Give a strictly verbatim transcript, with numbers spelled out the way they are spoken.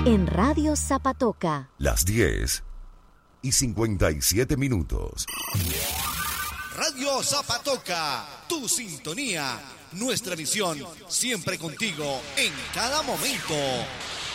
En Radio Zapatoca. Las diez y cincuenta y siete minutos. Radio Zapatoca, tu sintonía, nuestra misión, siempre contigo, en cada momento.